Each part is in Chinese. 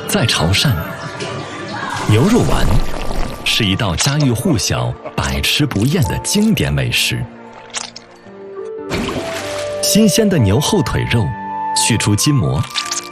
在潮汕，牛肉丸是一道家喻户晓、百吃不厌的经典美食。新鲜的牛后腿肉，去除筋膜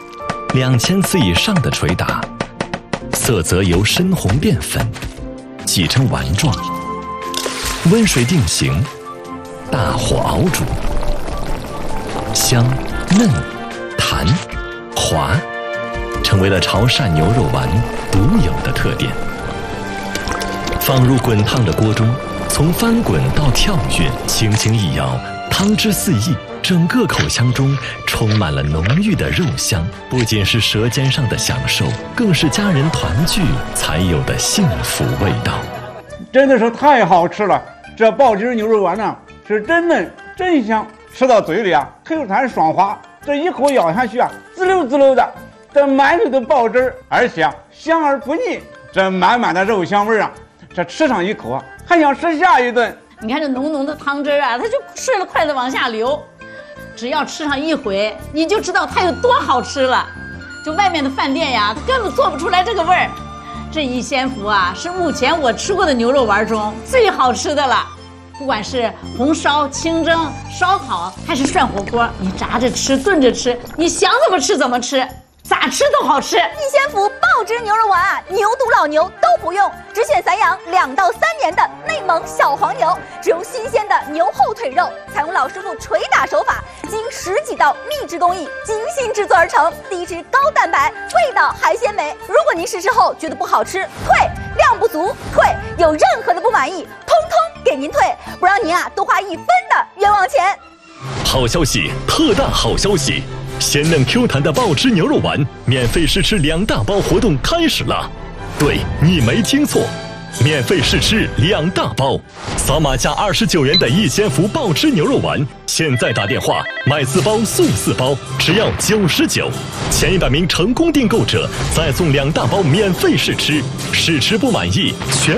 ，2000次以上的捶打，色泽由深红变粉，挤成丸状，温水定型，大火熬煮，香、嫩、弹、滑，成为了潮汕牛肉丸独有的特点。放入滚烫的锅中，从翻滚到跳跃，轻轻一咬，汤汁四溢，整个口腔中充满了浓郁的肉香，不仅是舌尖上的享受，更是家人团聚才有的幸福味道。 真的是太好吃了！这爆汁牛肉丸呢，是真嫩真香，吃到嘴里啊，Q 弹爽滑，这一口咬下去啊，滋溜滋溜的，这满嘴的爆汁，而且啊香而不腻，这满满的肉香味啊，这吃上一口啊，还想吃下一顿。 你看这浓浓的汤汁啊，它就顺着筷子往下流，只要吃上一回，你就知道它有多好吃了。就外面的饭店呀，它根本做不出来这个味儿。这一仙福啊，是目前我吃过的牛肉丸中最好吃的了。不管是红烧、清蒸、烧烤，还是涮火锅，你炸着吃、炖着吃，你想怎么吃怎么吃，咋吃都好吃。 一仙福爆汁牛肉丸啊，牛犊老牛都不用，只选散养2到3年的内蒙小黄牛，只用新鲜的牛后腿肉，采用老师傅捶打手法，经10几道秘制工艺精心制作而成，低脂高蛋白，味道还鲜美。如果您试吃后觉得不好吃，退；量不足，退；有任何的不满意，通通给您退，不让您啊多花1分的冤枉钱。 好消息，特大好消息！鲜嫩 Q 弹的爆汁牛肉丸免费试吃2大包活动开始了。对，你没听错，免费试吃2大包，扫码价29元的一仙福爆汁牛肉丸，现在打电话买4包送4包，只要99，前100名成功订购者再送2大包免费试吃，试吃不满意全